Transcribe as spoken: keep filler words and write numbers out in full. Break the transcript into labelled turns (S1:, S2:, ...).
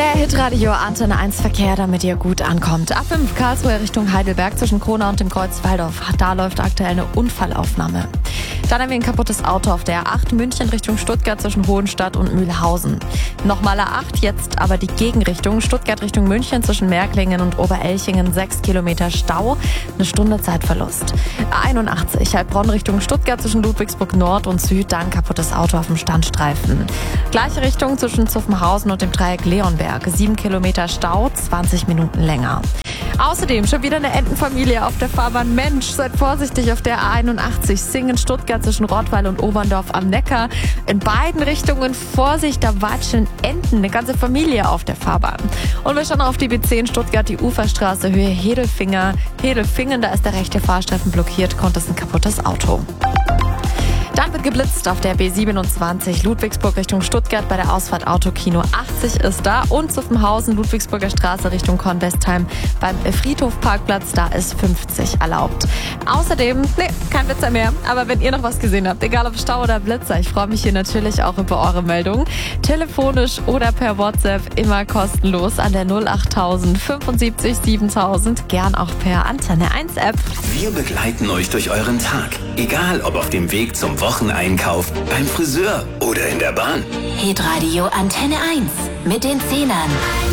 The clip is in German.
S1: Der Hitradio Antenne eins Verkehr, damit ihr gut ankommt. A fünf Karlsruhe Richtung Heidelberg zwischen Kronau und dem Kreuz Waldorf. Da läuft aktuell eine Unfallaufnahme. Dann haben wir ein kaputtes Auto auf der A acht München Richtung Stuttgart zwischen Hohenstadt und Mühlhausen. Nochmal A acht, jetzt aber die Gegenrichtung. Stuttgart Richtung München zwischen Märklingen und Oberelchingen. sechs Kilometer Stau, eine Stunde Zeitverlust. A einundachtzig Heilbronn Richtung Stuttgart zwischen Ludwigsburg Nord und Süd. Dann kaputtes Auto auf dem Standstreifen. Gleiche Richtung zwischen Zuffenhausen und dem Dreieck Leonberg. sieben Kilometer Stau, zwanzig Minuten länger. Außerdem schon wieder eine Entenfamilie auf der Fahrbahn. Mensch, seid vorsichtig auf der A einundachtzig Singen Stuttgart zwischen Rottweil und Oberndorf am Neckar. In beiden Richtungen Vorsicht, da watscheln Enten, eine ganze Familie auf der Fahrbahn. Und wir schauen auf die B zehn Stuttgart, die Uferstraße, Höhe Hedelfinger. Hedelfingen, da ist der rechte Fahrstreifen blockiert, kommt es ein kaputtes Auto. Dann wird geblitzt auf der B siebenundzwanzig Ludwigsburg Richtung Stuttgart bei der Ausfahrt Autokino. achtzig ist da und Zuffenhausen, Ludwigsburger Straße Richtung Kornwestheim beim Friedhofparkplatz, da ist fünfzig erlaubt. Außerdem, nee, kein Blitzer mehr, aber wenn ihr noch was gesehen habt, egal ob Stau oder Blitzer, ich freue mich hier natürlich auch über eure Meldungen. Telefonisch oder per WhatsApp immer kostenlos an der null achttausend fünfundsiebzig siebentausend, gern auch per Antenne eins App.
S2: Wir begleiten euch durch euren Tag, egal ob auf dem Weg zum Wocheneinkauf, beim Friseur oder in der Bahn.
S3: Hitradio Antenne eins mit den Zehnern.